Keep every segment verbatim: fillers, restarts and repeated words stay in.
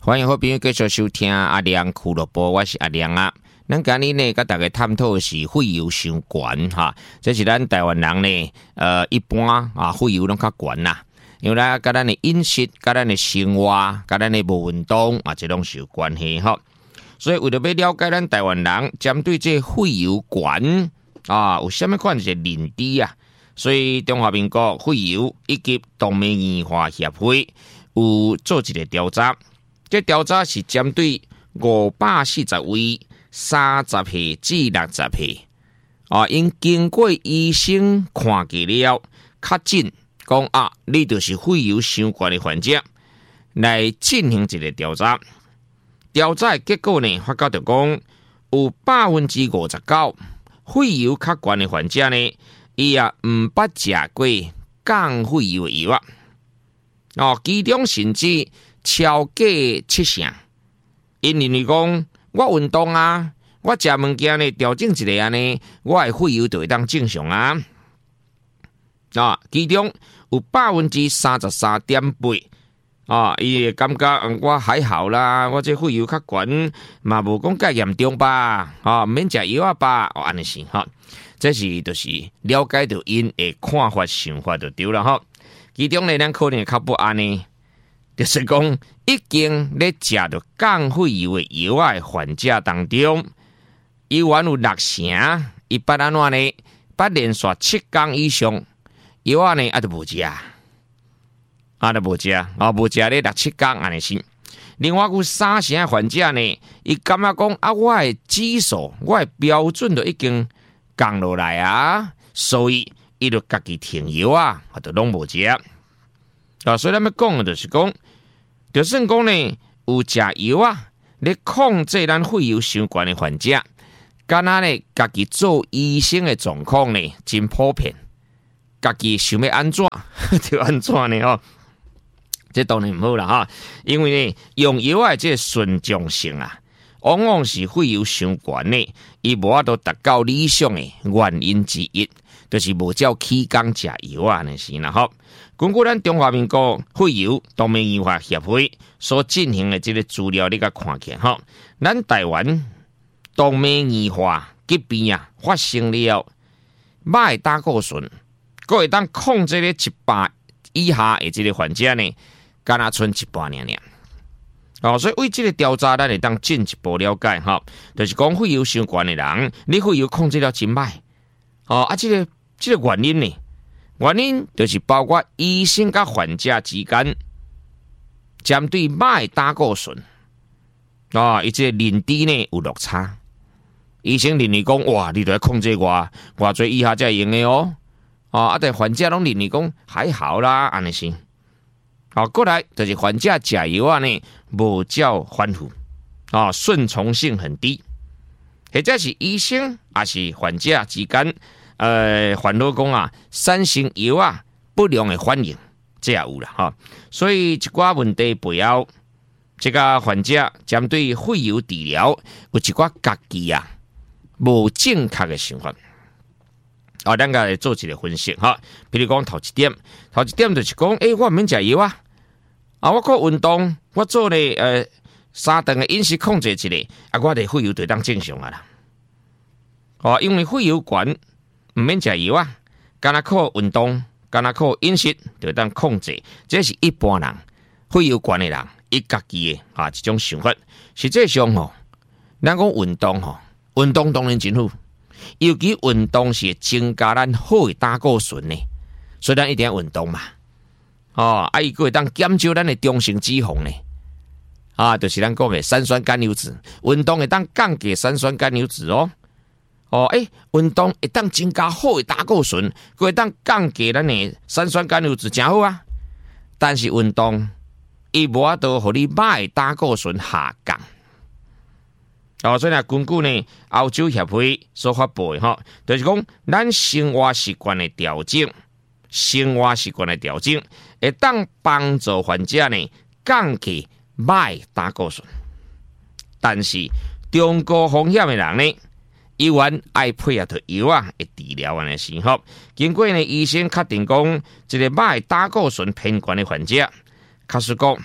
欢迎好朋友继续收听阿亮俱乐部，我是阿亮啊。咱今日呢，跟大家探讨的是血油伤悬哈，这是咱台湾人呢，呃，一般啊血油拢较悬啦，因为咧，跟咱的饮食、跟咱的生活、跟咱的无运动啊，这拢是有关系哈。所以为了要了解咱台湾人针对这血油悬啊，有啥物款嘅认知啊？所以中华民国血油以及动脉硬化协会有做一个调查，这调查是针对五百四十位三十岁至六十岁啊，因经过医生看过了，确诊讲啊，你就是血油伤悬的患者，来进行一个调查。调查的结果呢，发觉到讲有百分之五十九血油较悬的患者呢，伊也毋捌食过降血油的药啊。哦，其中甚至超过七成，因认为讲我运动啊，我食物件呢调整一下安尼，我的血油就会当正常啊。啊，其中有百分之三十三点八。啊，伊会感觉嗯，我还好啦，我这血油较悬，嘛无讲介严重吧？啊，免食药啊吧？哦，安尼是哈，这是就是了解到因的看法、想法就对了哈。其中呢，咱可能较不安呢，就是讲已经咧食到降血油的药啊的患者当中，伊原有六成，伊捌安怎呢？捌连续七天以上，药啊呢啊都无食。啊，都无食，啊无食咧六七天安尼是。另外有三成的患者呢，伊感觉讲啊，我的指数，我的标准都已经降落来啊，所以伊就家己停药啊，啊都拢无食。啊，所以咱要讲的就是讲，就算讲呢有食药啊，咧控制咱血油伤悬的患者，敢若呢家己做医生的状况呢，真普遍。家己想要安怎就安怎呢吼。这当然唔好啦哈，因为呢用药的这顺畅性啊，往往是血油伤悬呢，伊无法度达到理想的原因之一，就是无照起工食药啊，那是啦吼。根据咱中华民国血油动脉硬化协会所进行的这个资料，你甲看起吼，咱台湾动脉硬化疾病啊发生了，马的胆固醇，佫会当控制咧一百以下的这个患者呢。敢若剩一半年年，哦，所以为这个调查，咱会当进一步了解哈，就是讲血油伤悬的人，你血油控制了真歹，哦啊，这个这个原因呢，原因就是包括医生甲患者之间针对马的胆固醇，啊、哦，伊这个认知呢有落差，医生认为讲哇，你都要控制我，偌侪以下才会用的哦，啊、哦，啊，但患者拢认为讲还好啦，安尼是。好，过来就是患者食药啊呢，无照反复，啊，顺从性很低，或者是医生还是患者之间，呃，烦恼讲啊，产生药啊不良的反应，这也有啦哈。所以一寡问题背后，这个患者针对血油治疗有一寡家己啊无正确的想法。啊，咱个来做一个分析哈。比如讲头一点，头一点就是讲，诶、欸，我免食药啊，啊，我个运动，我做咧呃三顿的饮食控制一下，啊，我的血油就当正常啊啦。哦，因为血油悬，唔免食药啊，干那靠运动，干那靠饮食就当控制，这是一般人血油悬的人伊家己的啊一种想法。实际上吼，咱讲运动吼，运动当然真好。尤其运动是增加咱好的胆固醇呢，所以咱一定要运动嘛。哦，啊，伊个会当减少咱的中性脂肪呢，啊，就是咱讲的三酸甘油酯。运动会当降低三酸甘油酯哦。哦，诶、欸，运动会当增加好的胆固醇，佮会当降低咱的三酸甘油酯，真好啊。但是运动伊无法度互你歹的胆固醇下降。哦，所以呢，根据呢欧洲协会所发布的吼，就是讲咱生活习惯的调整，生活习惯的调整，会当帮助患者呢降低歹胆固醇。但是中高风险的人呢，伊原爱配合着药啊的治疗安尼是吼。经过呢医生确定讲，一个歹胆固醇偏高的患者，假使讲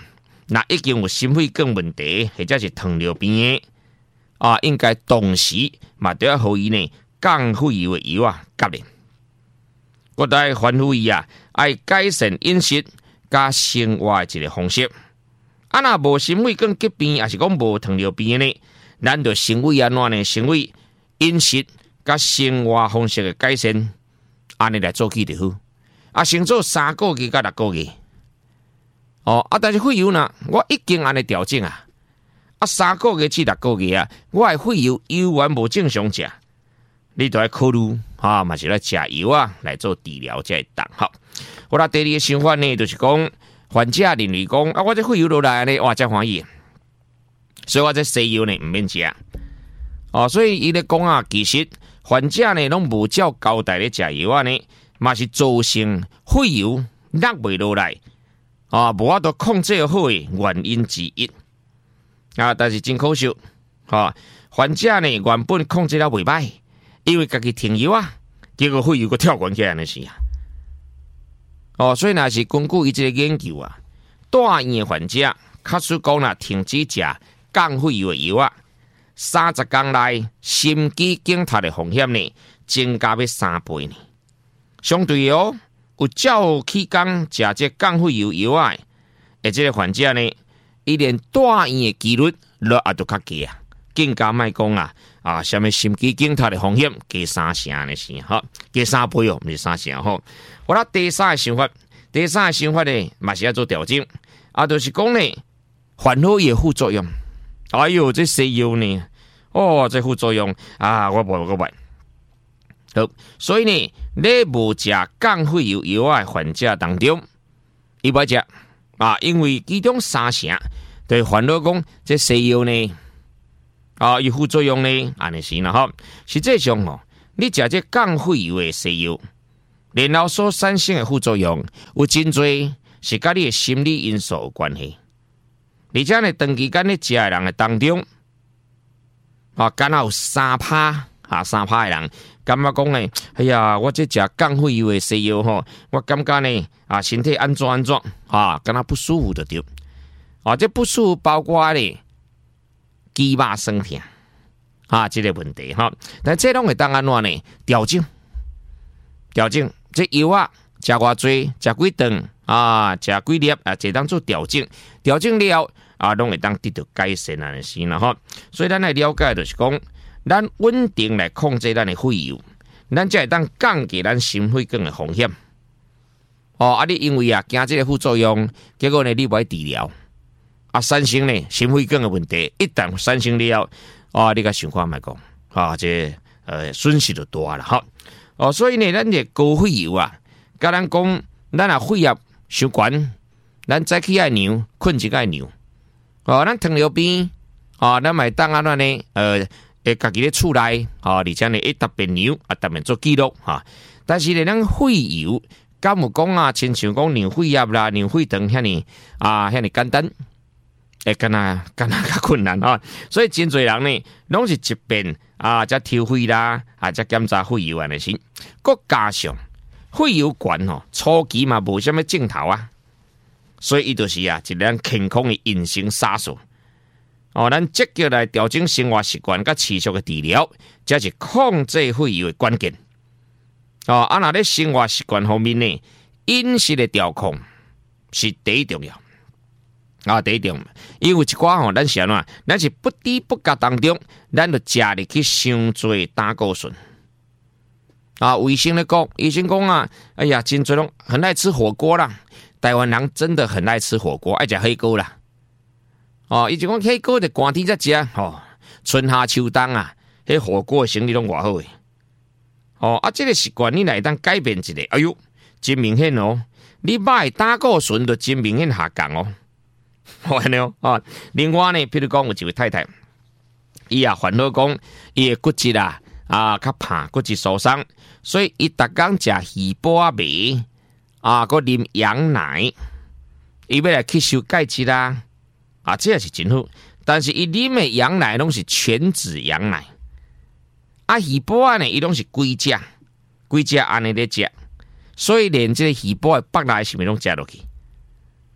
那已经有心血管问题或者是糖尿病的啊，应该同时嘛都要互伊呢降血油的药啊，甲咧。我来吩咐伊啊，爱改善饮食加生活的一个方式。啊，若无心血管疾病，也是讲无糖尿病呢，咱就先为安怎呢？先为饮食加生活方式的改善，安尼来做起就好。啊，先做三个月到六个月。哦，啊，但是血油呢，我已经安尼调整啊。啊，三个月至六个月啊，我的血油油完无正常食，你都要考虑啊，嘛是来食油啊来做治疗才会当。好，我啦第二个想法呢，就是讲患者认为讲啊，我这血油落来呢，哇，真欢喜，所以我这西药呢唔免食。哦，所以伊咧讲啊，其实患者呢拢无照交代咧食药啊呢，嘛是造成血油落袂落来。啊，无法度控制好的原因之一啊，但是真可惜，啊，患者呢原本控制了袂歹，因为家己停药啊，结果血油个跳悬起来的是啊。哦，所以若是根据伊这个研究啊，大院的患者，假使讲啦停止食降血油的药啊，三十天内心肌梗塌的风险呢，增加要三倍呢。相对哦。有照期间食这降血油药啊，而这个患者呢，伊连住院的几率落也都较低啊，更加莫讲啊啊，什么心肌梗塌的风险加三成的是哈，加三倍哦，毋是三成吼。我啦第三个想法，第三个想法呢，嘛是要做调整啊，就是讲呢，烦恼伊的副作用。哎哟，这西药呢，哦，这副作用啊，我无我袂。好，所以呢，你无食降血油药的患者当中，伊不食啊，因为其中三成对烦恼讲，这西药呢啊，有副作用呢，安尼是啦吼。实际上哦，你食这降血油的西药，然后所产生的副作用有真多是甲你的心理因素有关系。而且呢，长期间你食的人的当中，啊，敢若有三趴。啊，三趴的人感觉讲呢，哎呀，我这食降血油的西药吼，我感觉呢啊，身体安怎安怎啊，敢若不舒服就对。啊，这不舒服包括呢肌肉酸痛啊，这个问题哈。但这拢会当安怎呢？调整，调整这药啊，食偌济，食几顿啊，食几粒啊，这当做调整，调整了啊，拢会当得到改善啊，是啦哈。所以咱来了解就是讲。咱稳定来控制咱的血油，咱才会当降低咱心血管的风险。哦，啊，你因为啊惊这个副作用，结果呢你不爱治疗，啊，产生呢心血管的问题，一旦产生了，啊，你个想看卖讲，啊，这呃损失就大了哈。哦，所以呢，咱这高血油啊，甲咱讲，咱啊血压伤悬，咱早起爱尿，困一爱尿。哦，咱糖尿病，啊，咱咪当安怎呢？呃。诶，家己咧厝内，啊，而且呢，一特别牛啊，特别做记录哈。但是呢，咱血油，敢有讲啊，亲像讲尿血压啦、尿血糖遐尼啊，遐尼简单，诶，干那干那较困难哈。所以真侪人呢，拢是一遍啊，则抽血啦，啊，则检查血油安尼先。佮加上血油悬吼，初期嘛无啥物镜头啊，所以伊就是啊，一咱健康的隐形杀手。哦，咱积极来调整生活习惯，甲持续的治疗，才是控制血油的关键。哦，啊，那咧生活习惯方面呢，饮食的调控是第一重要。啊，第一重要，因为一寡吼，咱是安怎，咱是不知不觉当中，咱就食入去伤多胆固醇。啊，卫生咧讲，医生讲啊，哎呀，真多拢很爱吃火锅啦，台湾人真的很爱吃火锅，爱食火锅啦。哦，伊就讲火锅就寒天才食，哦，春夏秋冬啊，迄火锅的生意拢偌好诶。哦，啊，这个习惯你来当改变一下，哎呦，真明显哦，你买胆固醇就真明显下降哦。好安尼哦，啊，另外呢，比如讲有一位太太，伊也烦恼讲伊的骨质啊啊较胖，骨质疏松，所以伊逐工食鱼脯啊糜啊，佮啉羊奶，伊要来吸收钙质啦。啊，这也是真好，但是伊啉的羊奶拢是全脂羊奶，啊，鱼脯呢，伊拢是龟只，龟只安尼咧食，所以连这个鱼脯的腹内是咪拢食落去？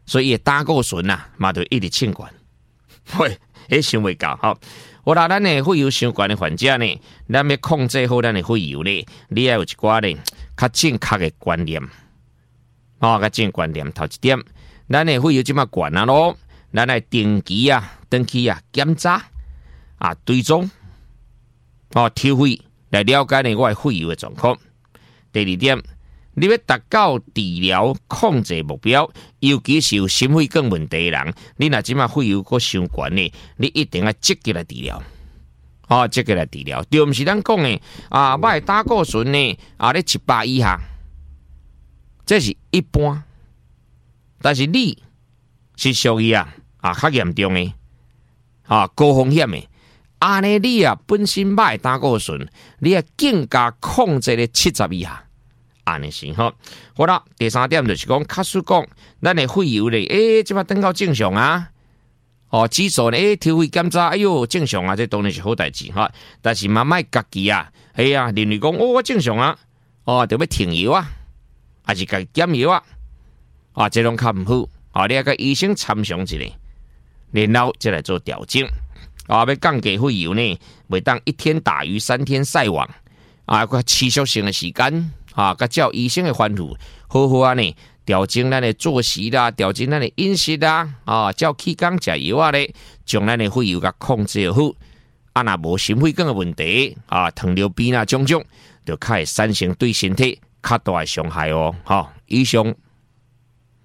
所以胆固醇啊嘛就一直清管。喂，迄想袂到吼。我啦，咱的肺油伤悬的患者呢，咱要控制好咱的肺油呢，你要有一寡呢较正确的观念。哦，较正观念头一点，咱的肺油即马悬啊咯，咱来定期啊、登记啊检查啊追踪，哦抽血来了解呢我的肺油的状况。第二点，你要达到治疗控制目标，尤其是有心血管问题的人，你若即马肺油阁伤悬呢，你一定要积极来治疗。哦，积极来治疗，对，毋是咱讲的啊，我的胆固醇呢啊咧七百以下，这是一般。但是你是属于啊啊较严重的啊高风险的，安尼你啊本身我的胆固醇，你啊更加控制咧七十以下。安尼是吼，好啦，第三点就是讲，假使讲咱的肺油咧，诶、欸，即摆等到正常啊，哦，指数咧，诶、欸，抽血检查，哎呦，正常啊，这当然是好代志哈。但是慢慢家己啊，哎呀，认为讲，哦，我正常啊，哦，就要停药啊，还是家己减药啊，啊，这种较唔好，啊，你要甲医生参详一下，然后再来做调整。啊，要降低肺油呢，袂当一天打鱼三天晒网，啊，个持续性的时间。啊，甲照医生的吩咐，好好啊呢，调整咱的作息啦，调整咱的饮食啦，啊，照气缸食药啊咧，将咱的肺油甲控制好。啊，若无心血管的问题，啊，糖尿病啊种种，就较会产生对身体较大的伤害哦。好，以上。